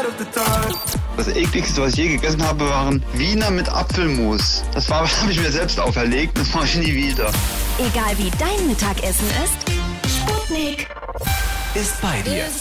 Das ekligste, was ich je gegessen habe, waren Wiener mit Apfelmus. Das habe ich mir selbst auferlegt, das mache ich nie wieder. Egal wie dein Mittagessen ist, Sputnik Ist bei dir.